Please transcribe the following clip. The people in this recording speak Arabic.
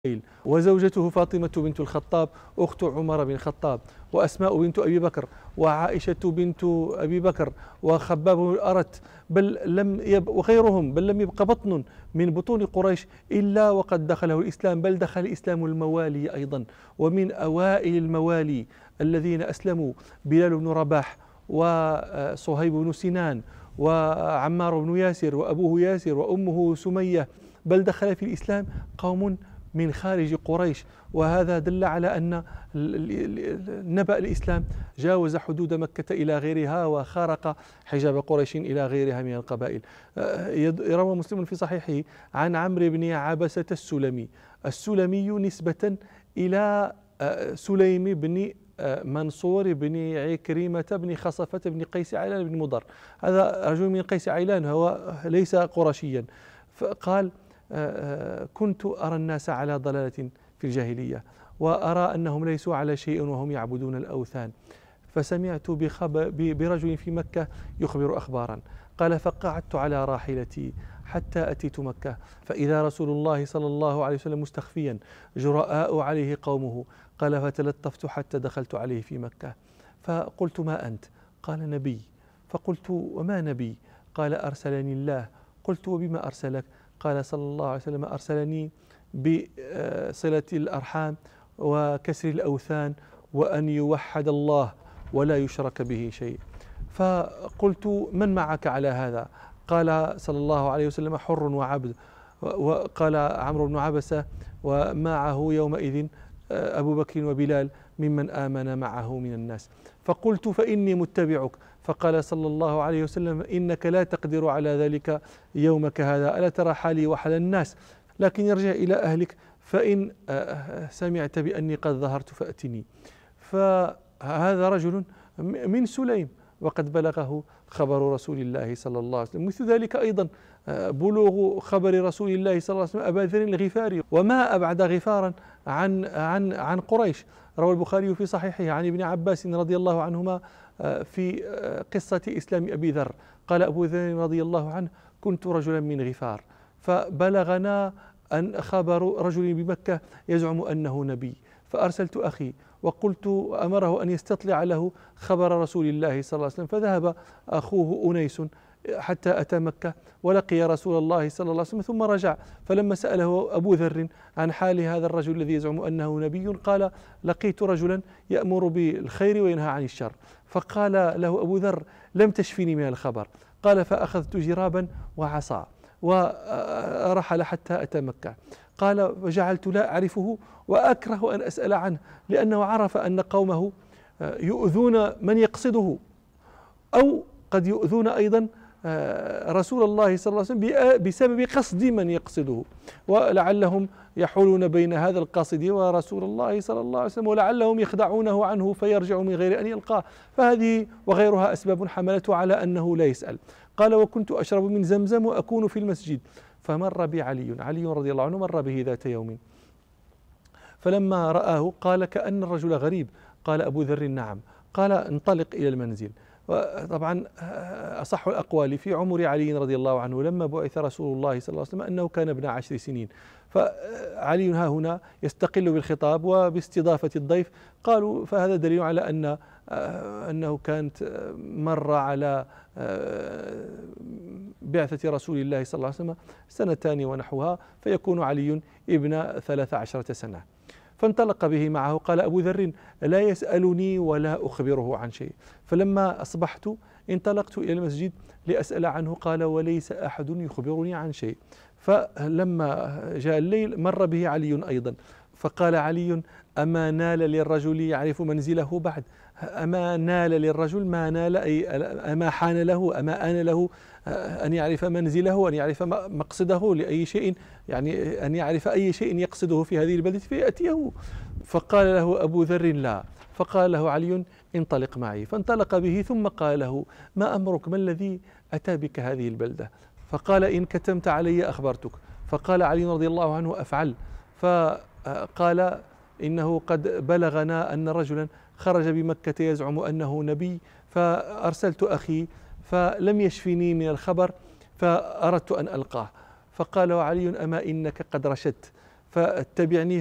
وزوجته فاطمة بنت الخطاب أخت عمر بن الخطاب، وأسماء بنت أبي بكر، وعائشة بنت أبي بكر، وخباب بن الأرت، وغيرهم، بل لم يبق بطن من بطون قريش إلا وقد دخله الإسلام، بل دخل الإسلام الموالي أيضا. ومن أوائل الموالي الذين أسلموا بلال بن رباح، وصهيب بن سنان، وعمار بن ياسر، وأبوه ياسر، وأمه سمية، بل دخل في الإسلام قوم من خارج قريش. وهذا دل على أن نبأ الإسلام جاوز حدود مكة إلى غيرها، وخارق حجاب قريش إلى غيرها من القبائل. روى مسلم في صحيحه عن عمرو بن عبسة السلمي نسبة إلى سليم بن منصور بن عكرمة بن خصفة بن قيس عيلان بن مضر. هذا رجل من قيس عيلان، هو ليس قرشيا. فقال: كنت أرى الناس على ضلالة في الجاهلية، وأرى أنهم ليسوا على شيء وهم يعبدون الأوثان، فسمعت برجل في مكة يخبر أخبارا. قال: فقعدت على راحلتي حتى أتيت مكة، فإذا رسول الله صلى الله عليه وسلم مستخفيا جراء عليه قومه. قال: فتلطفت حتى دخلت عليه في مكة، فقلت: ما أنت؟ قال: نبي. فقلت: وما نبي؟ قال: أرسلني الله. قلت: وبما أرسلك؟ قال صلى الله عليه وسلم: أرسلني بصلة الأرحام وكسر الأوثان وأن يوحد الله ولا يشرك به شيء. فقلت: من معك على هذا؟ قال صلى الله عليه وسلم: حر وعبد. وقال عمرو بن عبسة: ومعه يومئذ أبو بكر وبلال ممن آمن معه من الناس. فقلت: فإني متبعك. فقال صلى الله عليه وسلم: إنك لا تقدر على ذلك يومك هذا، ألا ترى حالي وحال الناس؟ لكن ارجع إلى أهلك، فإن سمعت بأني قد ظهرت فأتني. فهذا رجل من سليم، وقد بلغه خبر رسول الله صلى الله عليه وسلم. مثل ذلك أيضا بلوغ خبر رسول الله صلى الله عليه وسلم أبا ذر الغفاري، وما أبعد غفارا عن قريش. روى البخاري في صحيحه عن ابن عباس رضي الله عنهما في قصة إسلام أبي ذر. قال أبو ذر رضي الله عنه: كنت رجلا من غفار، فبلغنا أن خبر رجل بمكة يزعم أنه نبي، فأرسلت أخي وقلت أمره أن يستطلع له خبر رسول الله صلى الله عليه وسلم. فذهب أخوه أنيس حتى أتى مكة ولقي رسول الله صلى الله عليه وسلم، ثم رجع. فلما سأله أبو ذر عن حال هذا الرجل الذي يزعم أنه نبي، قال: لقيت رجلا يأمر بالخير وينهى عن الشر. فقال له أبو ذر: لم تشفني من الخبر. قال: فأخذت جرابا وعصا ورحل حتى أتى مكة. قال: وجعلت لا أعرفه وأكره أن أسأل عنه، لأنه عرف أن قومه يؤذون من يقصده، أو قد يؤذون أيضا رسول الله صلى الله عليه وسلم بسبب قصد من يقصده، ولعلهم يحولون بين هذا القاصد ورسول الله صلى الله عليه وسلم، ولعلهم يخدعونه عنه فيرجع من غير أن يلقاه. فهذه وغيرها أسباب حملته على أنه لا يسأل. قال: وكنت أشرب من زمزم وأكون في المسجد، فمر بي علي رضي الله عنه، مر به ذات يوم، فلما رآه قال: كأن الرجل غريب. قال أبو ذر: نعم. قال: انطلق إلى المنزل. وطبعا أصح الأقوال في عمر علي رضي الله عنه لما بعث رسول الله صلى الله عليه وسلم أنه كان ابن 10 سنين، فعلي ها هنا يستقل بالخطاب وباستضافة الضيف. قالوا: فهذا دليل على أنه كانت مر على بعثة رسول الله صلى الله عليه وسلم سنتان ونحوها، فيكون علي ابن 13 سنة. فانطلق به معه. قال أبو ذر: لا يسألني ولا أخبره عن شيء. فلما أصبحت انطلقت إلى المسجد لأسأل عنه. قال: وليس أحد يخبرني عن شيء. فلما جاء الليل مر به علي أيضا، فقال علي: أما نال للرجل يعرف منزله بعد؟ أما نال للرجل، ما نال أي أما حان له، أما آن له أن يعرف منزله، أن يعرف مقصده لأي شيء، يعني أن يعرف أي شيء يقصده في هذه البلدة فيأتيه. فقال له أبو ذر: لا. فقال له علي: انطلق معي. فانطلق به، ثم قال له: ما أمرك؟ ما الذي أتى بك هذه البلدة؟ فقال: إن كتمت علي أخبرتك. فقال علي رضي الله عنه: أفعل. فقال: إنه قد بلغنا أن رجلا خرج بمكة يزعم أنه نبي، فأرسلت أخي فلم يشفني من الخبر، فأردت أن ألقاه. فقال علي: أما إنك قد رشدت، فاتبعني